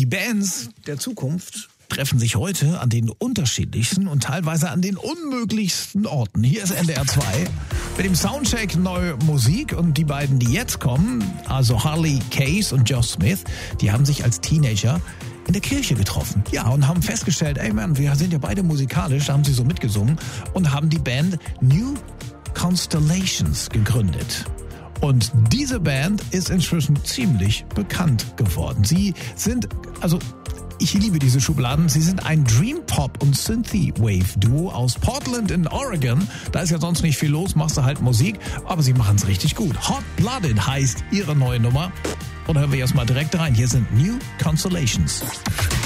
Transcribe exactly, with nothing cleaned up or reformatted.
Die Bands der Zukunft treffen sich heute an den unterschiedlichsten und teilweise an den unmöglichsten Orten. Hier ist N D R zwei mit dem Soundcheck neue Musik und die beiden, die jetzt kommen, also Harley Case und Josh Smith, die haben sich als Teenager in der Kirche getroffen. Ja, und haben festgestellt, ey man, wir sind ja beide musikalisch, da haben sie so mitgesungen und haben die Band New Constellations gegründet. Und diese Band ist inzwischen ziemlich bekannt geworden. Sie sind, also ich liebe diese Schubladen, sie sind ein Dream-Pop- und Synthwave-Duo aus Portland in Oregon. Da ist ja sonst nicht viel los, machst du halt Musik, aber sie machen es richtig gut. Hot Blooded heißt ihre neue Nummer. Und hören wir erstmal direkt rein. Hier sind New Constellations.